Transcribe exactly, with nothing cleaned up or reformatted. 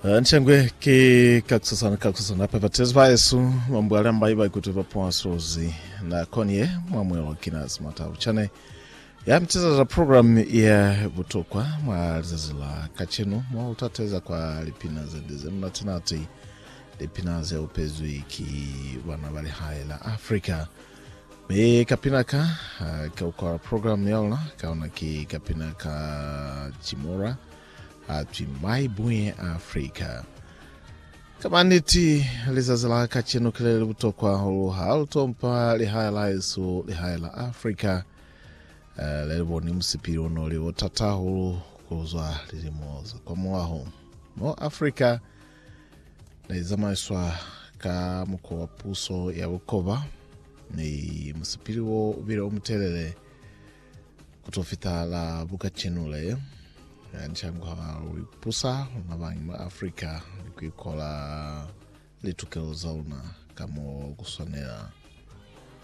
Nchangwe ki kakusana kakusana pepa tezva yesu mambo alamba iba ikutuva ponsozi na konye mwamwelo kina smata uchane ya mteza za program ya butokwa mwa zazila kachenu mwa utateza kwa lipina zendize mnatinati lipina ze upezu iki wanabali hai la Afrika me kapinaka uh, kwa program yalna kaona ki kapinaka chimora ati maibuye Afrika kamaniti lizazala kachenu kile butokwa hulu haltompa lihaya la yesu lihaya la Afrika uh, lebo ni msipiro no liwo tata hulu kuzwa lilimoza kwa mwaho mo Afrika na izama iswa ka mko puso ya Bukoba ni msipiro vile umtelele kutofita la bukachenule Nchangwa wipusa nabangi ma Afrika kwikola litukeo zauna kamo kusonera